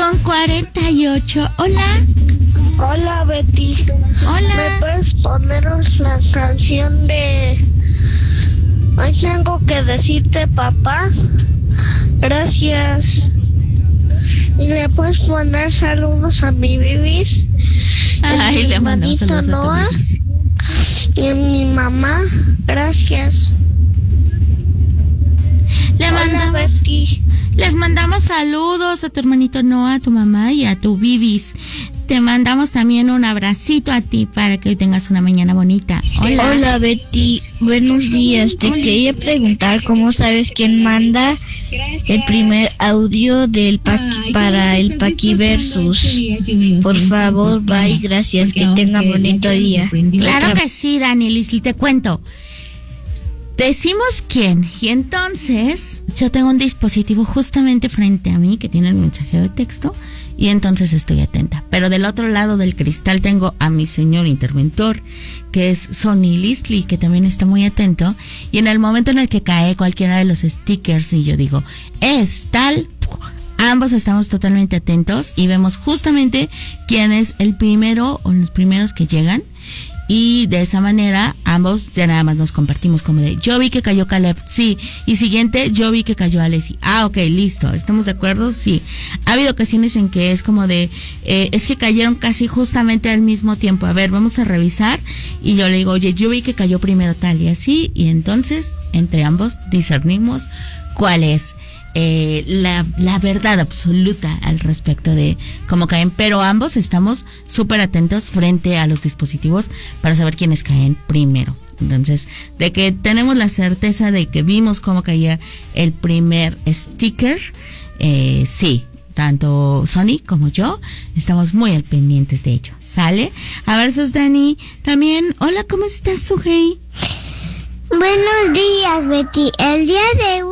9:48. Hola. Hola, Betty. Hola. ¿Me puedes poneros la canción de Hoy tengo que decirte, papá? Gracias. Y le puedes poner saludos a mi bebis. Ay, le mandamos saludos a tu Noah bebis. y a mi mamá. Gracias. Hola, Betty. Les mandamos saludos a tu hermanito Noah, a tu mamá y a tu bibis. Te mandamos también un abracito a ti para que hoy tengas una mañana bonita. Hola. Hola, Betty, buenos días. Te quería preguntar cómo sabes quién manda el primer audio del para el Paquiversus. Por favor, bye, gracias, que tengan bonito día. Claro que sí, Dani, Lisli, te cuento. Decimos quién, y entonces yo tengo un dispositivo justamente frente a mí que tiene el mensajero de texto, y entonces estoy atenta. Pero del otro lado del cristal tengo a mi señor interventor, que es Sonny Lisli, que también está muy atento, y en el momento en el que cae cualquiera de los stickers y yo digo, es tal, ambos estamos totalmente atentos y vemos justamente quién es el primero o los primeros que llegan. Y de esa manera ambos ya nada más nos compartimos como de yo vi que cayó Caleb, sí, y siguiente yo vi que cayó Alessi, ok, listo, ¿estamos de acuerdo? Sí. Ha habido ocasiones en que es como de es que cayeron casi justamente al mismo tiempo, a ver, vamos a revisar, y yo le digo, oye, yo vi que cayó primero tal y así, y entonces entre ambos discernimos cuál es la verdad absoluta al respecto de cómo caen, pero ambos estamos súper atentos frente a los dispositivos para saber quiénes caen primero. Entonces, de que tenemos la certeza de que vimos cómo caía el primer sticker, sí, tanto Sonny como yo estamos muy al pendientes de ello. ¿Sale? A ver, sos Dani. También, hola, ¿cómo estás, Sujei? Buenos días, Betty. El día de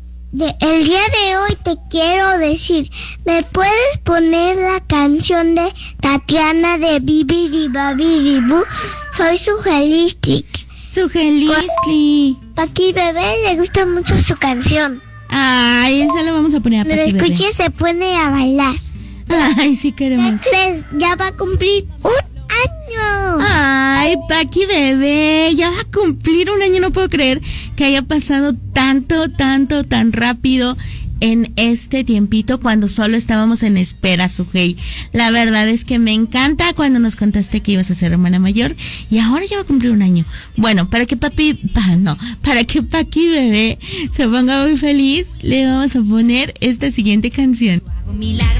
hoy te quiero decir, ¿me puedes poner la canción de Tatiana de Bibidi Babidi Boo? Soy Sugelistic. Sugelistic. Paqui Bebé le gusta mucho su canción. Ay, esa la vamos a poner a Paqui Bebé. Lo escuche, se pone a bailar. Ay, sí queremos. Ya va a cumplir un año. Ay, Paqui Bebé, ya va a cumplir un año. No puedo creer que haya pasado tan rápido en este tiempito cuando solo estábamos en espera, Sujei. La verdad es que me encanta cuando nos contaste que ibas a ser hermana mayor y ahora ya va a cumplir un año. Bueno, para que Paqui Bebé se ponga muy feliz, le vamos a poner esta siguiente canción.